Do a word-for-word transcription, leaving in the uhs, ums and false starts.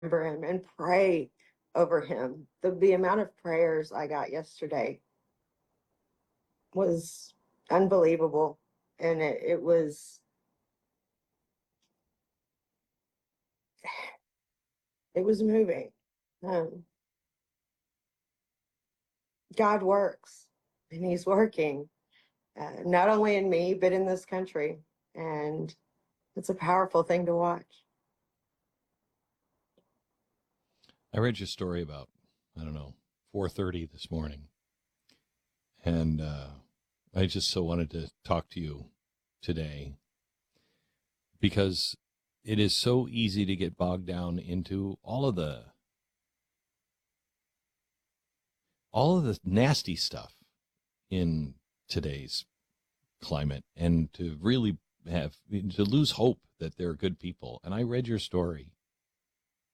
remember him and pray over him. The, the amount of prayers I got yesterday was unbelievable. And it, it was, it was moving. Um, God works and he's working, uh, not only in me, but in this country. And it's a powerful thing to watch. I read your story about, I don't know, four thirty this morning. And uh, I just so wanted to talk to you today because it is so easy to get bogged down into all of the all of the nasty stuff in today's climate, and to really have to lose hope that there are good people. And I read your story